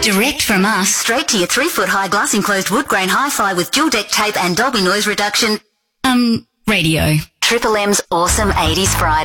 Direct from us, straight to your 3-foot high glass enclosed wood grain hi-fi with dual deck tape and Dolby noise reduction. Radio. Triple M's Awesome 80s Friday.